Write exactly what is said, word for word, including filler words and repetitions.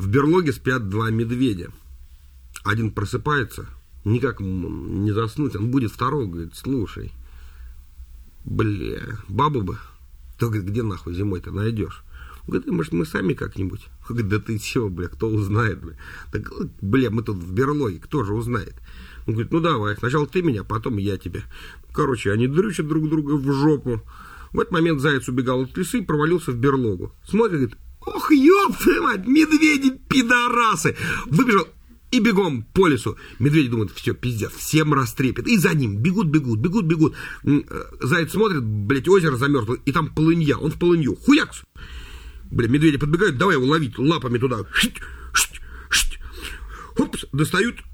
В берлоге спят два медведя. Один просыпается, никак не заснуть, он будет второго, говорит, слушай, бля, бабу бы, то, говорит, где нахуй зимой-то найдешь? Он говорит, может, мы сами как-нибудь? Он говорит, да ты чего, бля, кто узнает, бля? Так, бля, мы тут в берлоге, кто же узнает? Он говорит, ну давай, сначала ты меня, потом я тебя. Короче, они дрючат друг друга в жопу. В этот момент заяц убегал от лисы и провалился в берлогу. Смотрит, говорит, ох, ёб твою мать, медведи-пидорасы! Выбежал и бегом по лесу. Медведи думают, все, пиздец, всем растрепет. И за ним бегут, бегут, бегут, бегут. Заяц смотрит, блядь, озеро замерзло, и там полынья, он в полынью. Хуякс! Бля, медведи подбегают, давай его ловить лапами туда. Шить, шить, шить. Хопс, достают